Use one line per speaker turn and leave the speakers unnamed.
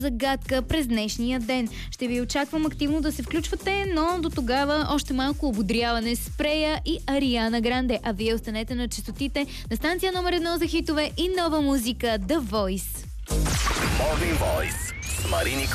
загадка през днешния ден. Ще ви очаквам активно да се включвате, но до тогава още малко ободряване с Прея и Ариана Гранде. А вие останете на честотите на станция номер 1 за хитове и нова музика The Voice.
Morning Voice с Марини